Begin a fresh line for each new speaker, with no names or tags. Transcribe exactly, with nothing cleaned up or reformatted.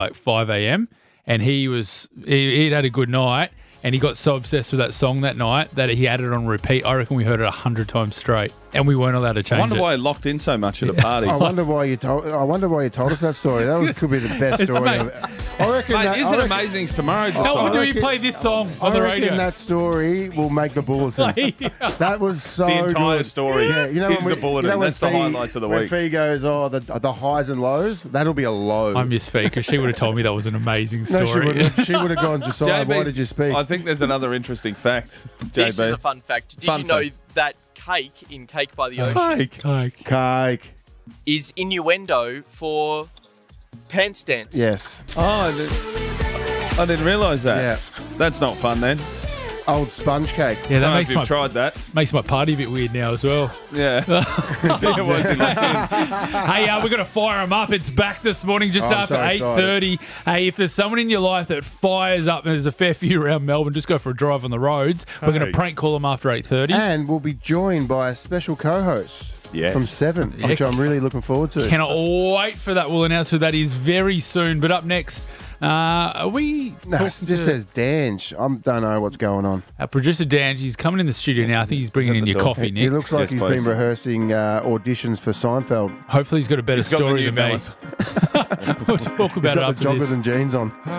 like five a.m. and he was he, he'd had a good night. And he got so obsessed with that song that night that he had it on repeat. I reckon we heard it a hundred times straight, and we weren't allowed to change it.
I wonder
it.
why he locked in so much at a party.
I wonder why you told. I wonder why you told us that story. That was, could be the best story.
Mate,
of, I reckon.
Mate,
that,
isn't
I reckon,
Amazings tomorrow?
How
I
do we
reckon-
play this song
I
on the
reckon
radio?
that story will make the bulletin. That was so
The entire
good.
story.
Yeah, you know
Here's
when
the bulletin.
You know when
That's the
Fee-
highlights of the
when
week.
Fee goes, oh, the the highs and lows. That'll be a low.
I miss Fee because she would have told me that was an amazing story.
no, she would have. She would have gone. Josiah, why
J B's
did you speak?
I think there's another interesting fact. J B.
This is a fun fact. Did
Fun
you know
fact.
that cake in Cake by the Ocean
Cake.
Cake.
Cake.
is innuendo for pants dance?
Yes.
Oh, I didn't, I didn't realise that.
Yeah.
That's not fun then.
Old sponge cake.
Yeah,
I
that
don't know
makes
if
my
you've tried that.
makes my party a bit weird now as well.
Yeah. It was in locked in.
Hey, uh, we're going to fire them up. It's back this morning just
Oh, I'm
after
so
eight
excited.
thirty. Hey, if there's someone in your life that fires up, and there's a fair few around Melbourne, just go for a drive on the roads. We're going
Hey.
to prank call them after eight thirty.
And we'll be joined by a special co-host
Yes.
from Seven,
Yeah.
which I'm really looking forward to.
Cannot wait for that. We'll announce who that is very soon. But up next, uh, are we
No, it
talking
just
to
says Dange. I don't know what's going on.
our producer Dan? He's coming in the studio now. I think he's bringing
Is that
in
the
your
door?
coffee,
He
Nick.
looks like
Yes,
he's
please.
been rehearsing uh, auditions for Seinfeld.
Hopefully he's got a better
He's got the
story
New
than me.
Balance.
We'll talk
He's
about it
got the
after this.
joggers and jeans on.